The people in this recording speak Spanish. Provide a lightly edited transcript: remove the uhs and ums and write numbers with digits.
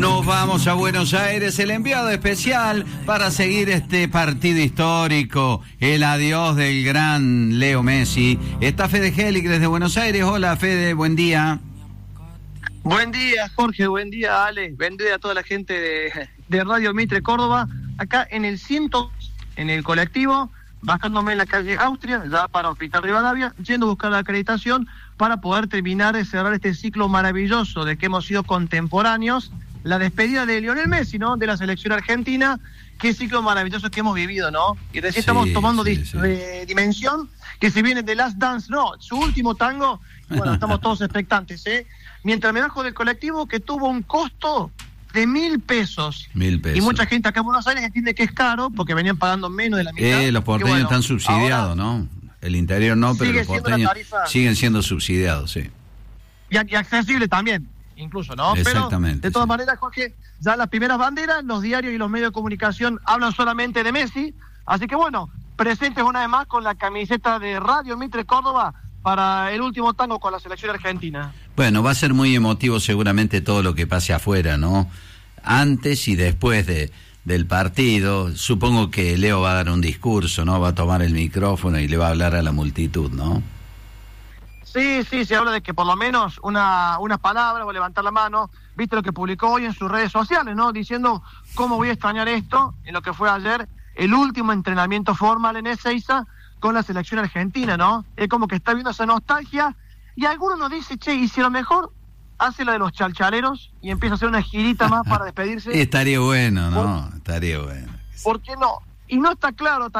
Nos vamos a Buenos Aires, el enviado especial para seguir este partido histórico, el adiós del gran Leo Messi. Está Fede Gelig desde Buenos Aires. Hola Fede, buen día. Buen día Jorge, buen día Ale, buen día a toda la gente de Radio Mitre Córdoba, acá en el 100, en el colectivo, bajándome en la calle Austria, ya para Hospital Rivadavia, yendo a buscar la acreditación para poder terminar de cerrar este ciclo maravilloso de que hemos sido contemporáneos, la despedida de Lionel Messi, ¿no? De la selección argentina, qué ciclo maravilloso que hemos vivido, ¿no? Y recién estamos tomando dimensión que se viene de Last Dance, no, su último tango, bueno, estamos todos expectantes, ¿eh? Mientras me bajo del colectivo que tuvo un costo de 1.000 pesos. 1.000 pesos. Y mucha gente acá en Buenos Aires entiende que es caro porque venían pagando menos de la mitad. Los porteños están subsidiados, ahora, ¿no? El interior no, pero los porteños siguen siendo subsidiados, sí. Y accesible también, incluso, ¿no? Exactamente. Pero, de todas maneras, Jorge, ya las primeras banderas, los diarios y los medios de comunicación hablan solamente de Messi. Así que bueno, presentes una vez más con la camiseta de Radio Mitre Córdoba para el último tango con la selección argentina. Bueno, va a ser muy emotivo seguramente todo lo que pase afuera, ¿no? Antes y después del partido, supongo que Leo va a dar un discurso, ¿no? Va a tomar el micrófono y le va a hablar a la multitud, ¿no? Sí, se habla de que por lo menos una palabra o levantar la mano. Viste lo que publicó hoy en sus redes sociales, ¿no? Diciendo cómo voy a extrañar esto, en lo que fue ayer el último entrenamiento formal en Ezeiza con la selección argentina, ¿no? Es como que está viendo esa nostalgia y alguno nos dice, che, y si a lo mejor hace la de los chalchaleros y empieza a hacer una girita más para despedirse. Estaría bueno, ¿no? Estaría bueno. ¿Por qué no? Y no está claro